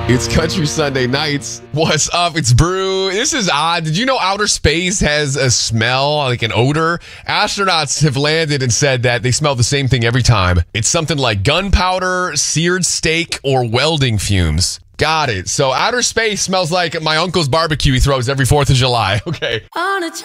It's Country Sunday Nights. What's up? It's Brew. This is odd. Did you know outer space has a smell, like an odor? Astronauts have landed and said that they smell the same thing every time. It's something like gunpowder, seared steak, or welding fumes. Got it. So outer space smells like my uncle's barbecue he throws every 4th of July. Okay. On a